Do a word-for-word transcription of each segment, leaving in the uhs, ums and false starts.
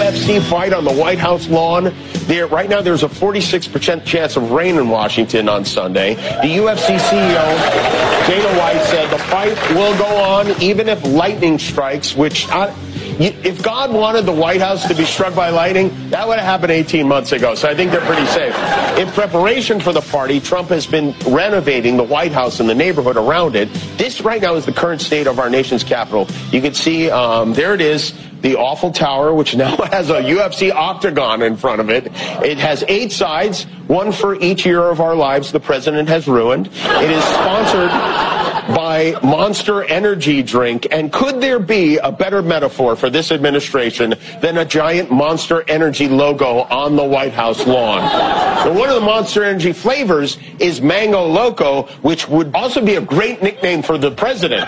F C fight on the White House lawn. There, right now, there's a forty-six percent chance of rain in Washington on Sunday. The U F C C E O, Dana White, said the fight will go on even if lightning strikes, which... I, If God wanted the White House to be struck by lightning, that would have happened eighteen months ago. So I think they're pretty safe. In preparation for the party, Trump has been renovating the White House and the neighborhood around it. This right now is the current state of our nation's capital. You can see, um, there it is, the Eiffel Tower, which now has a U F C octagon in front of it. It has eight sides, one for each year of our lives the president has ruined. It is sponsored by Monster Energy drink. And could there be a better metaphor for this administration than a giant Monster Energy logo on the White House lawn? Now, one of the Monster Energy flavors is Mango Loco, which would also be a great nickname for the president.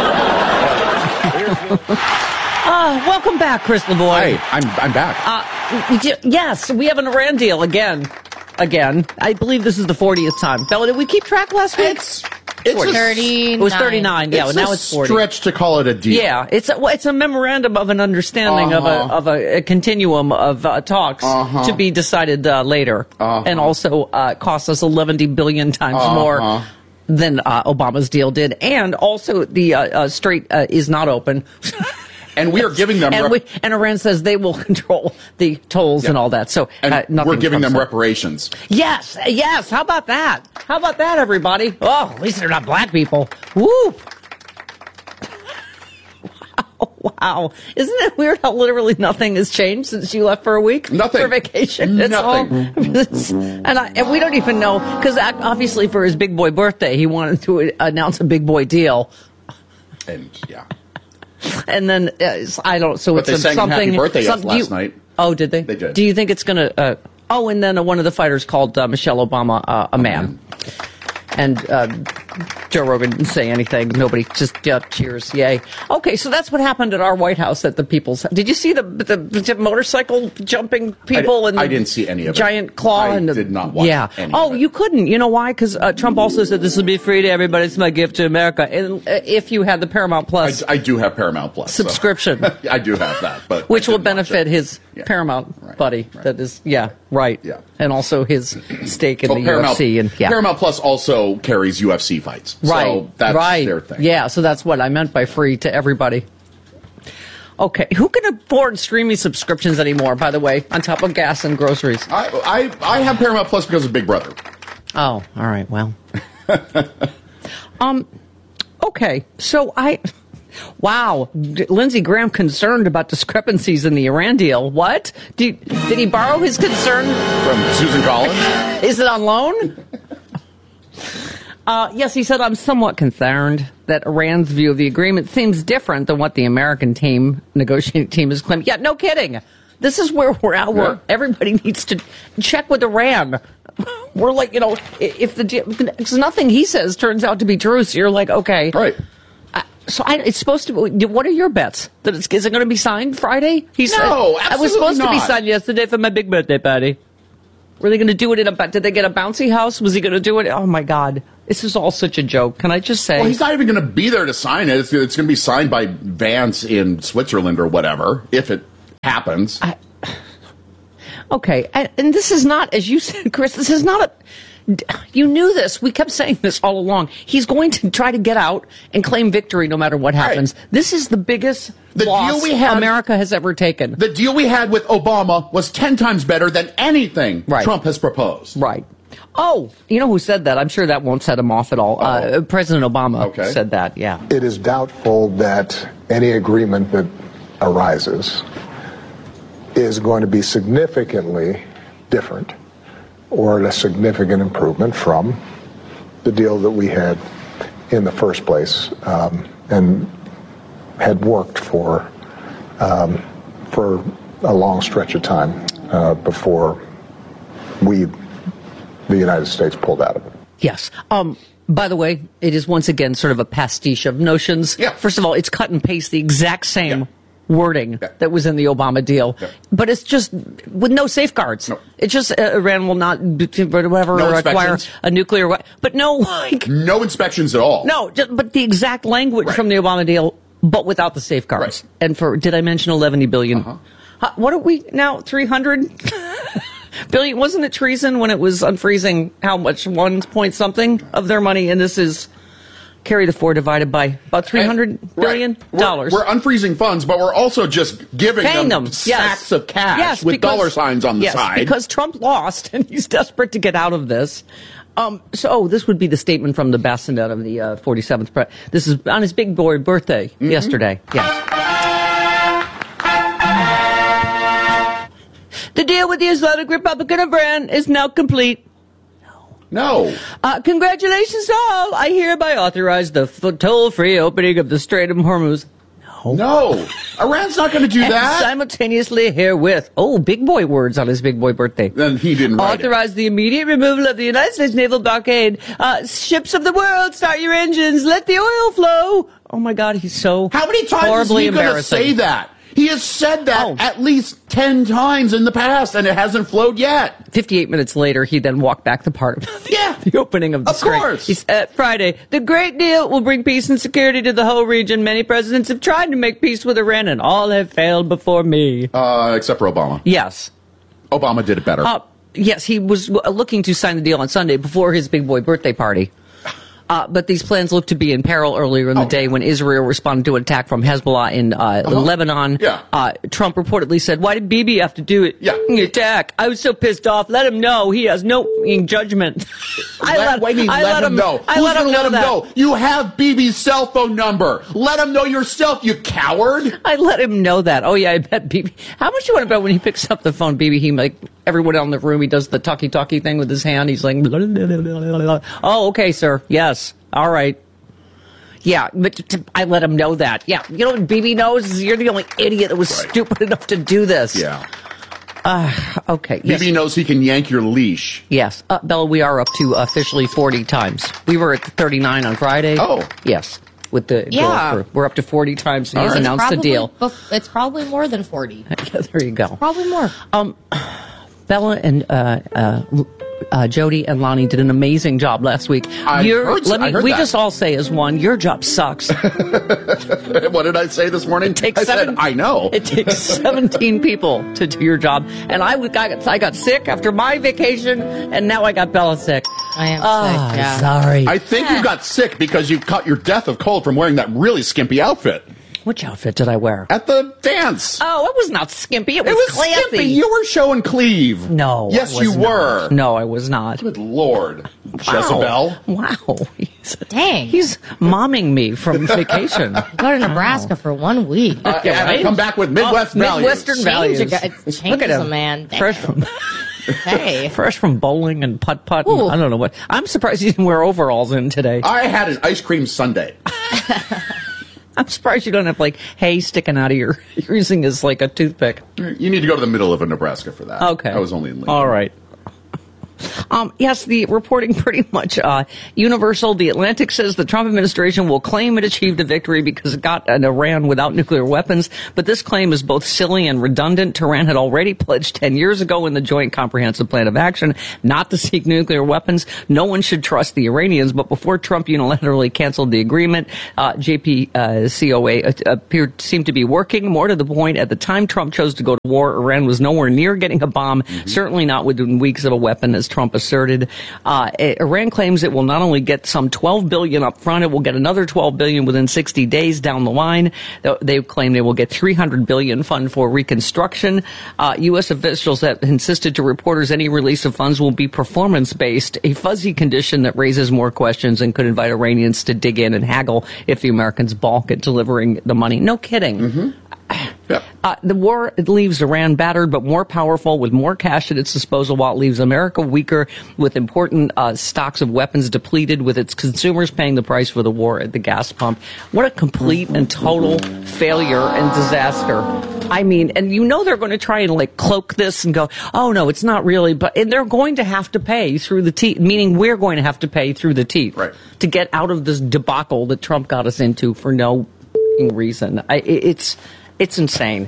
Uh, welcome back, Chris LeVoy. Hey, I'm I'm back. Uh, yes, we have an Iran deal again. Again. I believe this is the fortieth time. Bella, did we keep track last week? It's, it's a, thirty-nine. It was thirty-nine. Yeah, it's well, now a it's forty. Stretch to call it a deal. Yeah, it's a, well, it's a memorandum of an understanding uh-huh. of a of a, a continuum of uh, talks uh-huh. to be decided uh, later, uh-huh. and also uh, cost us eleven billion times uh-huh. more than uh, Obama's deal did, and also the uh, uh, Strait uh, is not open. And we are giving them... and, rep- we, and Iran says they will control the tolls yeah. and all that. So and uh, nothing we're giving them up. reparations. Yes, yes. How about that? How about that, everybody? Oh, at least they're not black people. Woo! Wow, wow. Isn't it weird how literally nothing has changed since you left for a week? Nothing. For vacation. It's Nothing. All, and, I, and we don't even know, because obviously for his big boy birthday, he wanted to announce a big boy deal. And, yeah. And then uh, I don't. So but it's they a, sang something. Happy Birthday some, last you, night. Oh, did they? They did. Do you think it's going to? Uh, oh, and then uh, one of the fighters called uh, Michelle Obama uh, a man. And uh, Joe Rogan didn't say anything. Nobody just uh, cheers, yay. Okay, so that's what happened at our White House at the People's. Did you see the the, the motorcycle jumping people I, and I didn't see any of it. Giant claw I and the, did not watch. Yeah. Any oh, of it. You couldn't. You know why? Because uh, Trump also said this will be free to everybody. It's my gift to America. And uh, if you had the Paramount Plus, I, I do have Paramount Plus subscription, so. I do have that, but which will benefit his yeah. Paramount right. buddy. Right. That is, yeah, right. Yeah. And also his stake in well, the Paramount, U F C. And yeah. Paramount Plus also carries U F C fights. Right. So that's right. their thing. Yeah, so that's what I meant by free to everybody. Okay, who can afford streaming subscriptions anymore, by the way, on top of gas and groceries? I, I, I have Paramount Plus because of Big Brother. Oh, all right, well. um, okay, so I... Wow, Lindsey Graham concerned about discrepancies in the Iran deal. What? Did, did he borrow his concern? From Susan Collins? Is it on loan? Uh, yes, he said, I'm somewhat concerned that Iran's view of the agreement seems different than what the American team, negotiating team, is claiming. Yeah, no kidding. This is where we're at, where yeah. everybody needs to check with Iran. We're like, you know, if the, because nothing he says turns out to be true, so you're like, okay. Right. Uh, so I, it's supposed to be, what are your bets? That it's, is it going to be signed Friday? He said, no, absolutely I was supposed not. to be signed yesterday for my big birthday party. Were they going to do it in a, did they get a bouncy house? Was he going to do it? Oh my God. This is all such a joke. Can I just say? Well, he's not even going to be there to sign it. It's, it's going to be signed by Vance in Switzerland or whatever, if it happens. I, okay. And, and this is not, as you said, Chris, this is not a, you knew this. We kept saying this all along. He's going to try to get out and claim victory no matter what happens. Right. This is the biggest the loss deal we had, America has ever taken. The deal we had with Obama was ten times better than anything right. Trump has proposed. Right. Oh, you know who said that? I'm sure that won't set him off at all. Uh, President Obama okay. said that, yeah. It is doubtful that any agreement that arises is going to be significantly different or a significant improvement from the deal that we had in the first place um, and had worked for um, for a long stretch of time uh, before we, the United States, pulled out of it. Yes. Um, by the way, it is once again sort of a pastiche of notions. Yeah. First of all, it's cut and paste the exact same yeah. wording yeah. that was in the Obama deal. Yeah. But it's just with no safeguards. No. It's just uh, Iran will not whatever no acquire a nuclear weapon. But no, like... No inspections at all. No, just, but the exact language right. from the Obama deal, but without the safeguards. Right. And for, did I mention eleven billion? Uh-huh. Uh, what are we now? three hundred billion? Wasn't it treason when it was unfreezing how much? One point something of their money, and this is carry the four divided by about three hundred billion dollars. Right. We're, we're unfreezing funds, but we're also just giving Paying them, them. sacks Yes. of cash yes, with because, dollar signs on the yes, side. because Trump lost, and he's desperate to get out of this. Um, so, oh, this would be the statement from the bassinet of the uh, forty-seventh. Pre- this is on his big boy birthday mm-hmm. yesterday. Yes. The deal with the Islamic Republic of Iran is now complete. No. Uh, congratulations to all. I hereby authorize the f- toll-free opening of the Strait of Hormuz. No. No. Iran's not going to do and that. Simultaneously herewith. Oh, big boy words on his big boy birthday. Then he didn't write Authorize it. the immediate removal of the United States naval blockade. Uh, ships of the world, start your engines. Let the oil flow. Oh, my God, he's so How many times is horribly he going to embarrassing. say that? He has said that Oh. at least ten times in the past, and it hasn't flowed yet. fifty-eight minutes later, he then walked back the part of the, Yeah. the opening of the Of strait. course. He said, Friday, the great deal will bring peace and security to the whole region. Many presidents have tried to make peace with Iran, and all have failed before me. Uh, except for Obama. Yes. Obama did it better. Uh, yes, he was uh, looking to sign the deal on Sunday before his big boy birthday party. Uh, but these plans looked to be in peril earlier in the Oh. day when Israel responded to an attack from Hezbollah in uh, Uh-huh. Lebanon. Yeah. Uh, Trump reportedly said, "Why did Bibi have to do it? Yeah. The attack. I was so pissed off. Let him know he has no judgment." I let, wait, I let, him know. I Who's let him gonna know let him that. know? You have Bibi's cell phone number. Let him know yourself, you coward. I let him know that. Oh yeah, I bet Bibi. How much you want to bet when he picks up the phone, Bibi? He like everyone in the room. He does the talkie talkie thing with his hand. He's like, blah, blah, blah, blah, blah. "Oh, okay, sir. Yes. All right." Yeah, but t- t- I let him know that. Yeah, you know what Bibi knows is you're the only idiot that was Right. stupid enough to do this. Yeah. Uh, okay. Yes. Bibi knows he can yank your leash. Yes. Uh, Bella, we are up to officially forty times. We were at thirty-nine on Friday. Oh. Yes. With the Yeah. girl crew. We're up to forty times. He's right. announced the Probably deal. bef- it's probably more than forty. Yeah, there you go. Probably more. Um, Bella and uh, uh, uh, Jody and Lonnie did an amazing job last week. I Your- heard- let me. I heard we that. just all say as one. Your job sucks. What did I say this morning? Takes I seven, said, I know. It takes seventeen people to do your job, and I, w- I got I got sick after my vacation, and now I got Bella sick. I am Ah, sick, yeah. sorry. I think you got sick because you caught your death of cold from wearing that really skimpy outfit Which outfit did I wear? at the dance. Oh, it was not skimpy. It was, It was classy. skimpy. You were showing cleave. No. Yes, I was you not. were. No, I was not. Good Lord. Jezebel. Wow. He's, Dang. he's momming me from vacation. Go to Nebraska for one week. Uh, Yeah, and I right? come back with Midwest Oh, values. Midwestern Change values. a guy- it Look changes at him. a man. Damn. Fresh from, Hey. fresh from bowling and putt putt. Ooh. I don't know what. I'm surprised you didn't wear overalls in today. I had an ice cream sundae. I'm surprised you don't have like hay sticking out of your. You're using as like a toothpick. You need to go to the middle of Nebraska for that. Okay. I was only in Lincoln. All right. Um, yes, the reporting pretty much uh, universal. The Atlantic says the Trump administration will claim it achieved a victory because it got an Iran without nuclear weapons. But this claim is both silly and redundant. Tehran had already pledged ten years ago in the Joint Comprehensive Plan of Action not to seek nuclear weapons. No one should trust the Iranians. But before Trump unilaterally canceled the agreement, uh, J P C O A appeared seemed to be working. More to the point, at the time Trump chose to go to war, Iran was nowhere near getting a bomb, mm-hmm. certainly not within weeks of a weapon, as Trump asserted. Uh, Iran claims it will not only get some twelve billion dollars up front, it will get another twelve billion dollars within sixty days down the line. They claim they will get three hundred billion dollars fund for reconstruction. Uh, U S officials have insisted to reporters any release of funds will be performance-based, a fuzzy condition that raises more questions and could invite Iranians to dig in and haggle if the Americans balk at delivering the money. No kidding. Mm-hmm. Yep. Uh, the war it leaves Iran battered but more powerful with more cash at its disposal, while it leaves America weaker with important uh, stocks of weapons depleted, with its consumers paying the price for the war at the gas pump. What a complete and total failure and disaster. I mean, and you know they're going to try and like cloak this and go, oh no, it's not really, but and they're going to have to pay through the teeth, meaning we're going to have to pay through the teeth right. to get out of this debacle that Trump got us into for no reason. I, it's It's insane.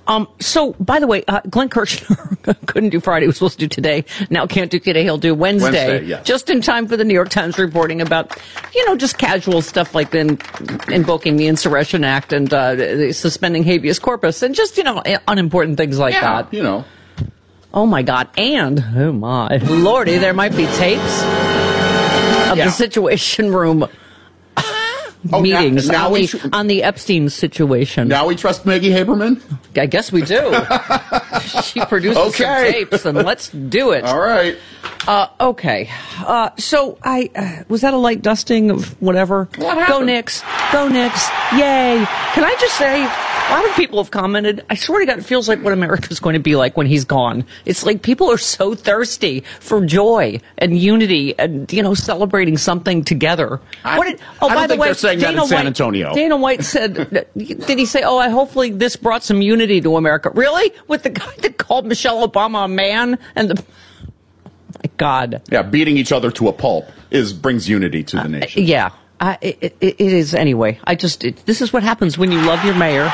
Um, so, by the way, uh, Glenn Kirshner couldn't do Friday. He was supposed to do today. Now can't do today. He'll do Wednesday. Wednesday, yes. Just in time for the New York Times reporting about, you know, just casual stuff like in, invoking the Insurrection Act and uh, suspending habeas corpus and just, you know, unimportant things like Yeah, that. you know. Oh, my God. And, oh, my Lordy, there might be tapes of Yeah. the Situation Room Oh, meetings now, now on, we the, tr- on the Epstein situation. now we trust Maggie Haberman? I guess we do. She produces Okay. some tapes, and let's do it. All right. Uh, okay. Uh, so I uh, was that a light dusting of whatever? What Go happened? Knicks! Go Knicks! Yay! Can I just say, a lot of people have commented. I swear to God, it feels like what America's going to be like when he's gone. It's like people are so thirsty for joy and unity and, you know, celebrating something together. I- What did, oh, I don't by the think way, they're saying that in Dana San White- Antonio. Dana White said, did he say, "Oh, I hopefully this brought some unity to America"? Really? With the guy that called Michelle Obama a man and the. My God. Yeah, beating each other to a pulp is brings unity to the nation. Yeah, I, it, it, it is anyway. I just it, this is what happens when you love your mayor.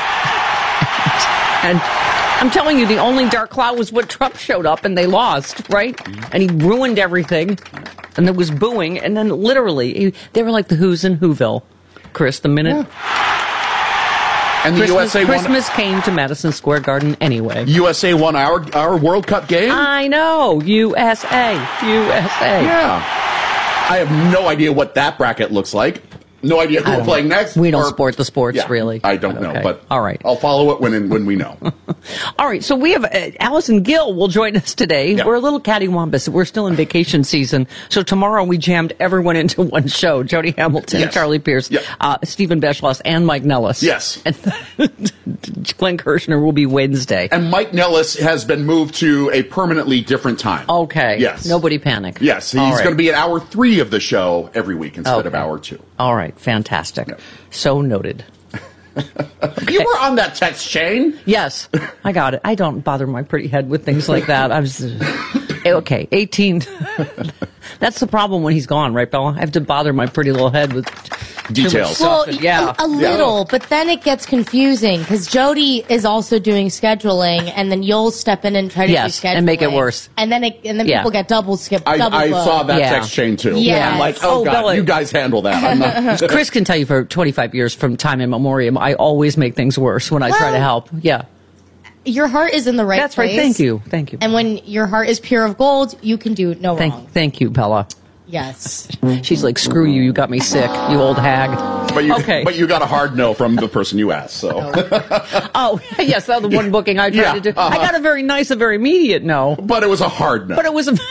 And I'm telling you, the only dark cloud was when Trump showed up and they lost, right? And he ruined everything, and there was booing, and then literally he, they were like the Who's in Whoville, Chris. The minute And the Christmas, U S A won. Christmas came to Madison Square Garden anyway. U S A won our our World Cup game. I know, U S A, U S A. Yeah. I have no idea what that bracket looks like. No idea who I we're don't playing know. next. We don't or- sport the sports, Yeah, really. I don't Okay. know, but All right. I'll follow it when when we know. All right, so we have uh, Allison Gill will join us today. Yeah. We're a little cattywampus. We're still in vacation season, so tomorrow we jammed everyone into one show: Jody Hamilton, Yes. Charlie Pierce, Yeah. uh, Stephen Beschloss, and Mike Nellis. Yes. And Glenn Kirshner will be Wednesday. And Mike Nellis has been moved to a permanently different time. Okay. Yes. Nobody panic. Yes, he's All right. going to be at hour three of the show every week instead of Okay. hour two. All right, fantastic. Yeah. So noted. You were on that text chain. Yes, I got it. I don't bother my pretty head with things like that. I was okay. eighteen. That's the problem when he's gone, right, Bella? I have to bother my pretty little head with too much Details. stuff. Well, yeah, a, a little, but then it gets confusing because Jody is also doing scheduling, and then you'll step in and try to Yes, do scheduling, and make it worse. and then it, and then Yeah. people get double skip. I, double I booked. saw that Yeah. text chain too. Yes. I'm like, oh, Oh, God, Bella- you guys handle that. I'm not. Chris can tell you for twenty-five years from time immemorial, I always make things worse when I try to Well, help. Yeah, Your heart is in the right that's place. right. Thank you, thank you, And when your heart is pure of gold, you can do no thank, wrong. thank you, Bella. Yes. She's like, screw you, you got me sick, you old hag. But you, Okay. but you got a hard no from the person you asked. So Oh, yes, that's the one booking I tried Yeah, to do. uh-huh. I got a very nice, a very immediate no, but it was a hard no. but it was a.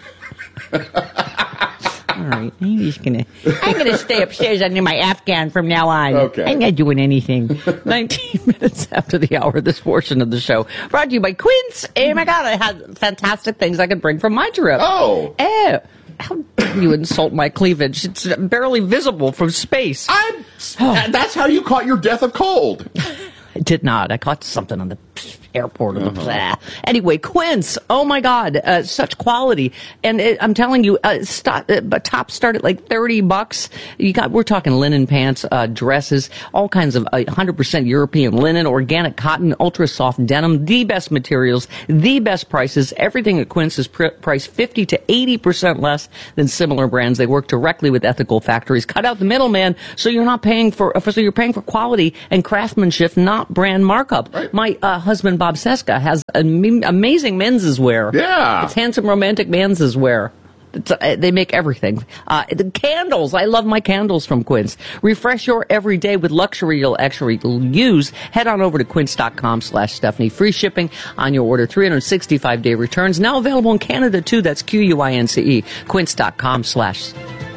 All right, I'm just gonna. I'm gonna stay upstairs under my Afghan from now on. Okay. I'm not doing anything. Nineteen minutes after the hour, this portion of the show brought to you by Quince. Oh my God, I had fantastic things I could bring from my trip. Oh. Eh, how dare you insult my cleavage? It's barely visible from space. I'm, that's how you caught your death of cold. I did not. I caught something on the airport. Or the, blah. Anyway, Quince. Oh my God, uh, such quality. And it, I'm telling you, uh, stop, uh, but top start at like thirty bucks. You got. We're talking linen pants, uh, dresses, all kinds of uh, one hundred percent European linen, organic cotton, ultra soft denim. The best materials, the best prices. Everything at Quince is pr- priced fifty to eighty percent less than similar brands. They work directly with ethical factories. Cut out the middleman, so you're not paying for. So you're paying for quality and craftsmanship, not brand markup. Right. My uh, husband Bob Seska has am- amazing men's wear. Yeah. It's handsome romantic men's wear. It's, uh, they make everything. Uh, the candles. I love my candles from Quince. Refresh your every day with luxury you'll actually use. Head on over to quince.com slash Stephanie. Free shipping on your order. three hundred sixty-five day returns. Now available in Canada too. That's Q U I N C E. Quince.com slash.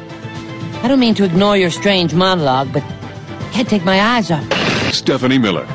I don't mean to ignore your strange monologue, but can't take my eyes off. Stephanie Miller,